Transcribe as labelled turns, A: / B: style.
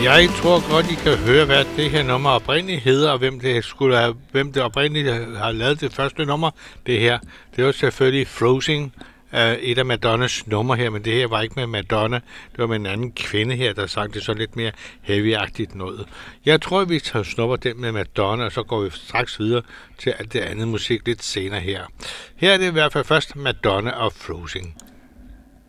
A: Jeg tror godt, I kan høre, hvad det her nummer oprindeligt hedder, og hvem det oprindeligt har lavet det første nummer. Det her, det var selvfølgelig Frozen, et af Madonnas numre her, men det her var ikke med Madonna. Det var med en anden kvinde her, der sang det så lidt mere heavy-agtigt noget. Jeg tror, vi tager snupper den med Madonna, og så går vi straks videre til alt det andet musik lidt senere her. Her er det i hvert fald først Madonna og Frozen.